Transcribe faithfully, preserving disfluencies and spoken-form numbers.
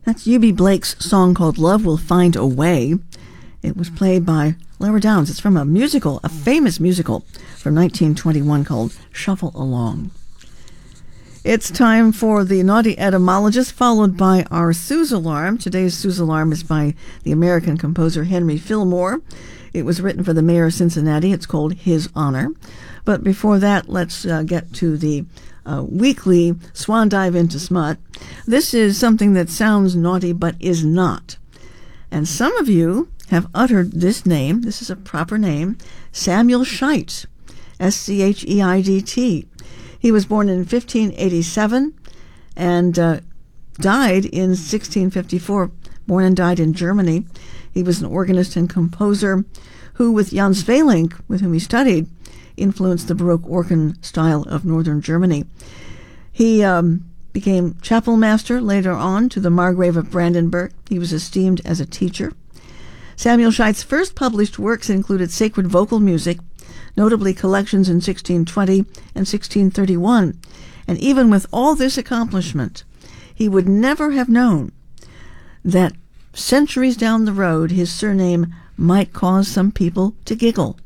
That's Eubie Blake's song called Love Will Find a Way. It was played by Laura Downs. It's from a musical, a famous musical from nineteen twenty-one called Shuffle Along. It's time for the Naughty Etymologist, followed by our Suze Alarm. Today's Suze Alarm is by the American composer Henry Fillmore. It was written for the mayor of Cincinnati. It's called His Honor. But before that, let's uh, get to the uh, weekly Swan Dive into Smut. This is something that sounds naughty but is not. And some of you have uttered this name. This is a proper name. Samuel Scheidt. S C H E I D T. He was born in fifteen eighty-seven and uh, died in sixteen fifty-four, born and died in Germany. He was an organist and composer who, with Jan Sweelinck, with whom he studied, influenced the Baroque organ style of northern Germany. He um, became chapel master later on to the Margrave of Brandenburg. He was esteemed as a teacher. Samuel Scheidt's first published works included sacred vocal music, notably collections in sixteen twenty and sixteen thirty-one. And even with all this accomplishment, he would never have known that centuries down the road his surname might cause some people to giggle.